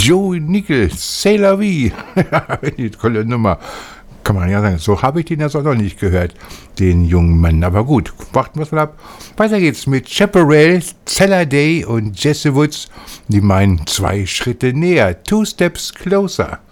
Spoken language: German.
Joe Nickel, C'est la vie. Die tolle Nummer. Kann man ja sagen, so habe ich den jetzt auch noch nicht gehört, den jungen Mann. Aber gut, warten wir es mal ab. Weiter geht's mit Chaparral, Cellar Day und Jesse Woods. Die meinen 2 Schritte näher, 2 steps closer.